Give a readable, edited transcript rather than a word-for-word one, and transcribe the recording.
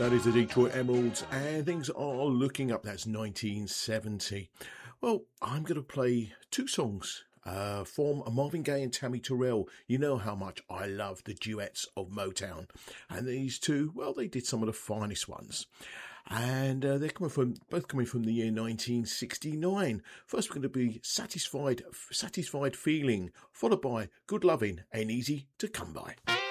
That is the Detroit Emeralds, and things are looking up. That's 1970. Well, I'm going to play two songs from Marvin Gaye and Tammy Terrell. You know how much I love the duets of Motown. And these two, well, they did some of the finest ones. And they're both coming from the year 1969. First, we're going to be Satisfied Feeling, followed by Good Loving Ain't Easy to Come By.